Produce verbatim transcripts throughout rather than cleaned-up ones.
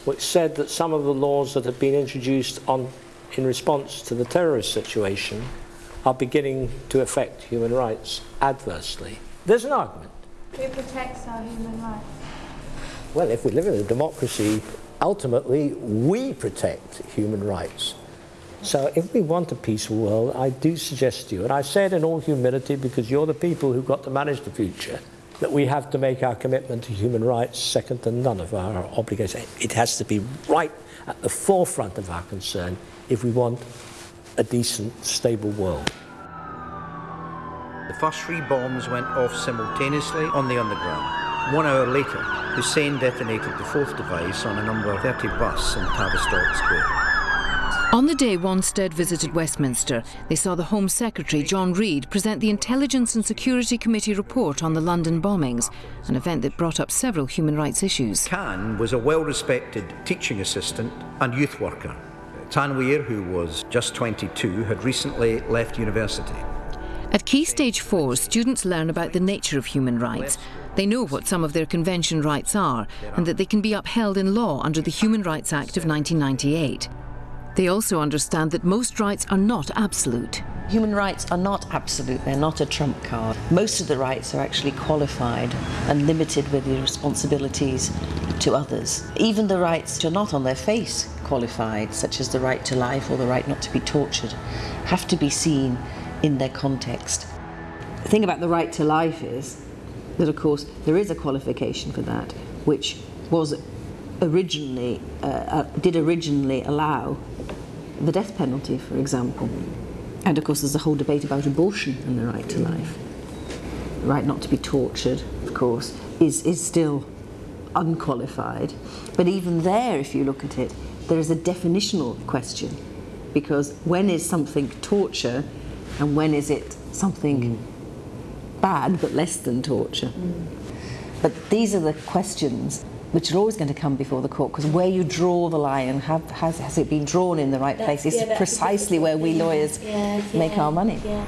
which said that some of the laws that have been introduced on, in response to the terrorist situation are beginning to affect human rights adversely. There's an argument. Who protects our human rights? Well, if we live in a democracy, ultimately we protect human rights. So if we want a peaceful world, I do suggest to you, and I say it in all humility because you're the people who've got to manage the future, that we have to make our commitment to human rights second to none of our obligations. It has to be right at the forefront of our concern if we want a decent, stable world. The first three bombs went off simultaneously on the underground. One hour later, Hussein detonated the fourth device on a number thirty bus in Tavistock Square. On the day Wanstead visited Westminster, they saw the Home Secretary, John Reid, present the Intelligence and Security Committee report on the London bombings, an event that brought up several human rights issues. Khan was a well-respected teaching assistant and youth worker. Tanweer, who was just twenty-two, had recently left university. At Key Stage four, students learn about the nature of human rights. They know what some of their convention rights are and that they can be upheld in law under the Human Rights Act of nineteen ninety-eight. They also understand that most rights are not absolute. Human rights are not absolute, they're not a trump card. Most of the rights are actually qualified and limited with the responsibilities to others. Even the rights which are not on their face qualified, such as the right to life or the right not to be tortured, have to be seen in their context. The thing about the right to life is that, of course, there is a qualification for that, which was originally, uh, uh, did originally allow the death penalty, for example. And of course there's a whole debate about abortion and the right to life. The right not to be tortured, of course, is, is still unqualified. But even there, if you look at it, there is a definitional question, because when is something torture and when is it something mm. bad but less than torture? Mm. But these are the questions which are always going to come before the court, because where you draw the line and have, has, has it been drawn in the right that's, place is yeah, precisely where we lawyers yeah, yeah, make our money. Yeah.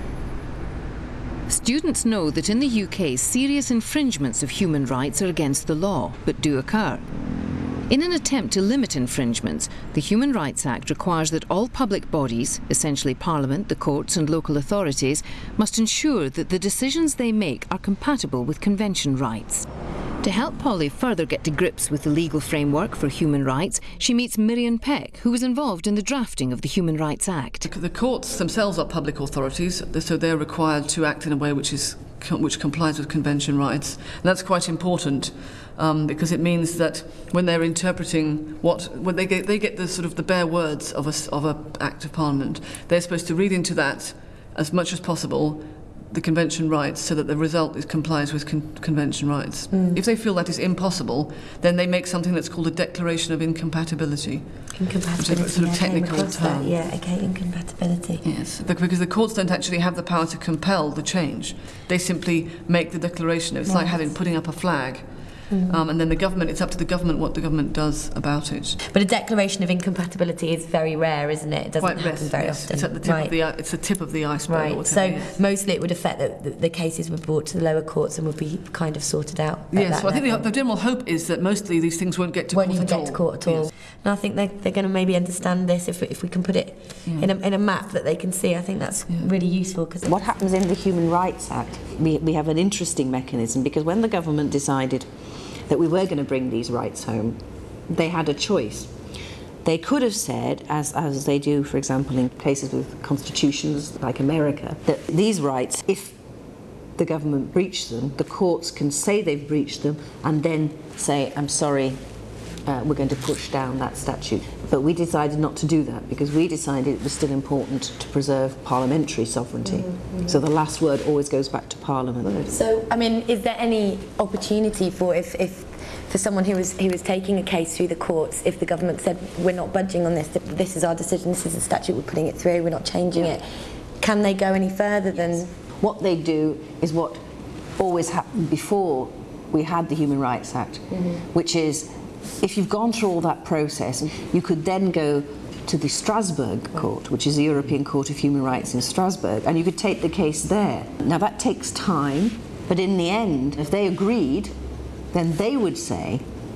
Students know that in the U K, serious infringements of human rights are against the law, but do occur. In an attempt to limit infringements, the Human Rights Act requires that all public bodies, essentially Parliament, the courts and local authorities, must ensure that the decisions they make are compatible with convention rights. To help Polly further get to grips with the legal framework for human rights, she meets Miriam Peck, who was involved in the drafting of the Human Rights Act. The courts themselves are public authorities, so they're required to act in a way which is which complies with convention rights. And that's quite important um, because it means that when they're interpreting what, when they get, they get the sort of the bare words of a, of an Act of Parliament, they're supposed to read into that as much as possible the convention rights so that the result is complies with con convention rights. Mm. If they feel that is impossible, then they make something that's called a declaration of incompatibility. Incompatibility, which is a sort of technical yeah, term. That, yeah, okay, incompatibility. Yes, because the courts don't actually have the power to compel the change. They simply make the declaration. It's yes. like having putting up a flag. Mm. Um, and then the government, it's up to the government what the government does about it. But a declaration of incompatibility is very rare, isn't it? It doesn't Quite happen rare, very yes. often. It's at the tip right. of the it's the tip of the iceberg. Right. Or so yes. mostly it would affect that the, the cases were brought to the lower courts and would be kind of sorted out. Yes. Well, I think level. the, the general hope is that mostly these things won't get to won't court even at get all. to court at all. Yes. And I think they, they're going to maybe understand this if if we can put it yeah. in a in a map that they can see. I think that's yeah. really useful. Because what happens in the Human Rights Act, we we have an interesting mechanism, because when the government decided that we were going to bring these rights home, they had a choice. They could have said, as, as they do, for example, in cases with constitutions like America, that these rights, if the government breached them, the courts can say they've breached them and then say, I'm sorry, uh, we're going to push down that statute. But we decided not to do that because we decided it was still important to preserve parliamentary sovereignty. Mm-hmm. So the last word always goes back to Parliament. So, I mean, is there any opportunity for if, if for someone who was who was taking a case through the courts, if the government said we're not budging on this, this is our decision, this is the statute, we're putting it through, we're not changing yeah. it, can they go any further than? Yes. What they do is what always happened before we had the Human Rights Act, mm-hmm. which is, if you've gone through all that process, you could then go to the Strasbourg Court, which is the European Court of Human Rights in Strasbourg, and you could take the case there. Now that takes time, but in the end, if they agreed, then they would say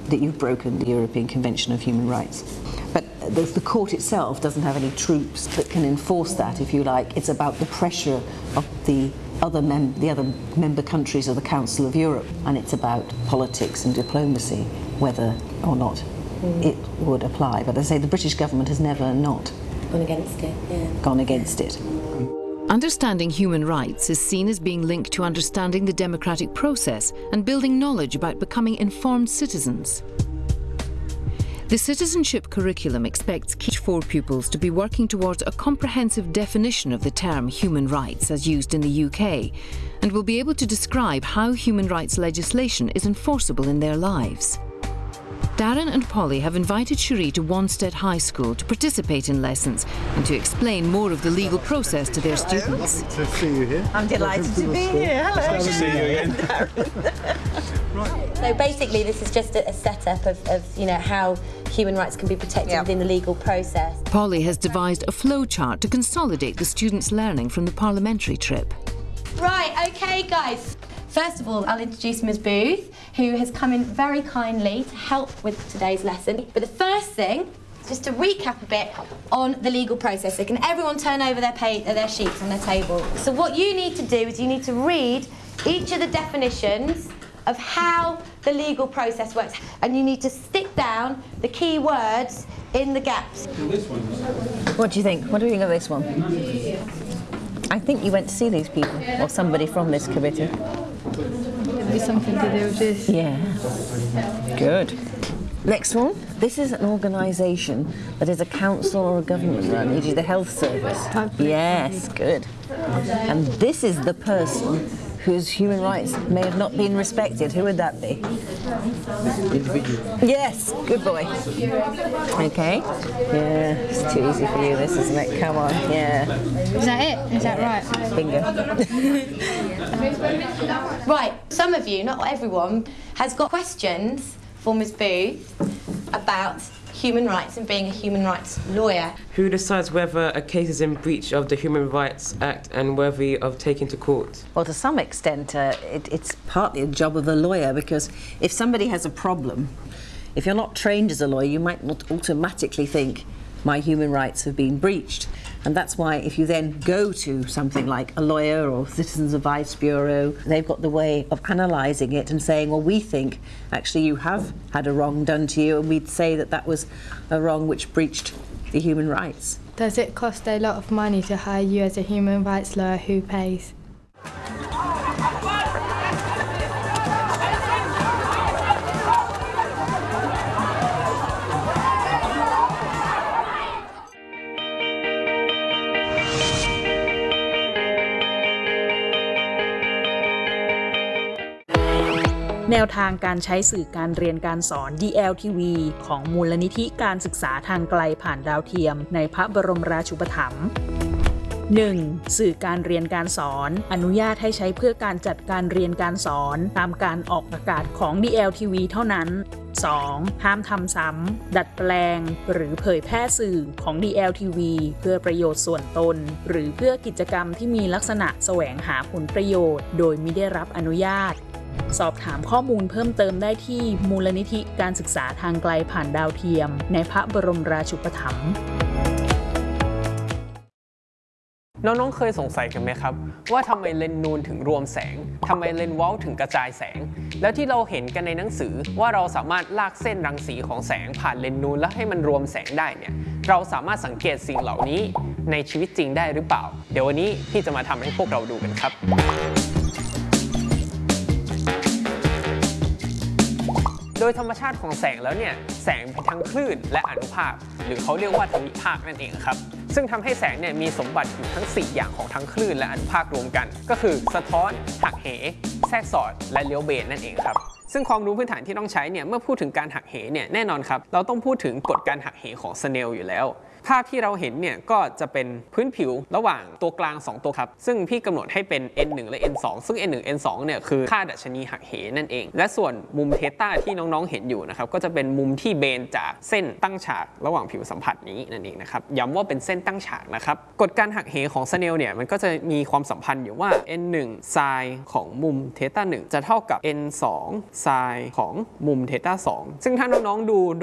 that you've broken the European Convention of Human Rights. But the, the court itself doesn't have any troops that can enforce that, if you like. It's about the pressure of the other, mem the other member countries of the Council of Europe, and it's about politics and diplomacy, whether or not mm. it would apply. But as I say, the British government has never not gone against it. Yeah. Gone against it. Understanding human rights is seen as being linked to understanding the democratic process and building knowledge about becoming informed citizens. The citizenship curriculum expects Key Stage four pupils to be working towards a comprehensive definition of the term human rights as used in the U K, and will be able to describe how human rights legislation is enforceable in their lives. Darren and Polly have invited Cherie to Wanstead High School to participate in lessons and to explain more of the legal process to their students. Lovely to see you here. I'm delighted to be here. Hello. Nice to see you again. Right. So basically this is just a, a setup of, of you know, how human rights can be protected yep. within the legal process. Polly has devised a flowchart to consolidate the students' learning from the parliamentary trip. Right, OK, guys. First of all, I'll introduce Miz Booth, who has come in very kindly to help with today's lesson. But the first thing, just to recap a bit on the legal process. So can everyone turn over their, page, their sheets on their table? So what you need to do is you need to read each of the definitions of how the legal process works. And you need to stick down the key words in the gaps. What do you think? What do you think of this one? I think you went to see these people, or somebody from this committee. Maybe something to do with this. Yeah. Good. Next one. This is an organisation that is a council or a government run, e.g. the health service. Yes, good. And this is the person whose human rights may have not been respected. Who would that be? Individual. Yes, good boy. Okay. Yeah, it's too easy for you, this, isn't it? Come on, yeah. Is that it? Is that right? Bingo. Right, some of you, not everyone, has got questions for Miz Booth about human rights and being a human rights lawyer. Who decides whether a case is in breach of the Human Rights Act and worthy of taking to court? Well, to some extent, uh, it, it's partly a job of the lawyer, because if somebody has a problem, if you're not trained as a lawyer, you might not automatically think, my human rights have been breached. And that's why if you then go to something like a lawyer or Citizens Advice Bureau, they've got the way of analysing it and saying, well, we think actually you have had a wrong done to you, and we'd say that that was a wrong which breached the human rights. Does it cost a lot of money to hire you as a human rights lawyer? Who pays? แนวทางการใช้สื่อการเรียนการสอน ดี แอล ที วี ของมูลนิธิการศึกษาทางไกลผ่านดาวเทียมในพระบรมราชูปถัมภ์ หนึ่ง. สื่อการเรียนการสอนอนุญาตให้ใช้เพื่อการจัดการเรียนการสอนตามการออกอากาศของ ดี แอล ที วี เท่านั้น สอง. ห้ามทำซ้ำดัดแปลงหรือเผยแพร่สื่อของ ดี แอล ที วี เพื่อประโยชน์ส่วนตนหรือเพื่อกิจกรรมที่มีลักษณะแสวงหาผลประโยชน์โดยมิได้รับอนุญาตสอบถามข้อมูลเพิ่มเติมได้ที่มูลนิธิการศึกษาทางไกลผ่านดาวเทียมในพระบรมราชูปถัมภ์น้องๆเคยสงสัยกันไหมครับว่าทำไมเลนส์นูนถึงรวมแสงทำไมเลนส์เว้าถึงกระจายแสงแล้วที่เราเห็นกันในหนังสือว่าเราสามารถลากเส้นรังสีของแสงผ่านเลนส์นูนแล้วให้มันรวมแสงได้เนี่ยเราสามารถสังเกตสิ่งเหล่านี้ในชีวิตจริงได้หรือเปล่าเดี๋ยววันนี้พี่จะมาทำให้พวกเราดูกันครับโดยธรรมชาติของแสงแล้วเนี่ยแสงเป็นทั้งคลื่นและอนุภาคหรือเขาเรียกว่าทวิภาคนั่นเองครับซึ่งทำให้แสงเนี่ยมีสมบัติอยู่ทั้งสี่อย่างของทั้งคลื่นและอนุภาครวมกันก็คือสะท้อนหักเหแทรกสอดและเลี้ยวเบนนั่นเองครับซึ่งความรู้พื้นฐานที่ต้องใช้เนี่ยเมื่อพูดถึงการหักเหเนี่ยแน่นอนครับเราต้องพูดถึงกฎการหักเหของสเนลอยู่แล้วภาพที่เราเห็นเนี่ยก็จะเป็นพื้นผิวระหว่างตัวกลางสองตัวครับซึ่งพี่กำหนดให้เป็น เอ็น หนึ่ง และ เอ็น สอง ซึ่ง เอ็น หนึ่ง เอ็น สอง เนี่ยคือค่าดัชนีหักเหนั่นเองและส่วนมุมเทต้าที่น้องๆเห็นอยู่นะครับก็จะเป็นมุมที่เบนจากเส้นตั้งฉากระหว่างผิวสัมผัสนี้นั่นเองนะครับย้ำว่าเป็นเส้นตั้งฉากนะครับกฎการหักเหของสเนลเนี่ยมันก็จะมีความสัมพันธ์อยู่ว่า เอ็น หนึ่ง ไซน์ของมุมเทต้าหนึ่งจะเท่ากับ เอ็น สองไซน์ของมุมเทต้าสองซึ่งถ้าน้องๆดู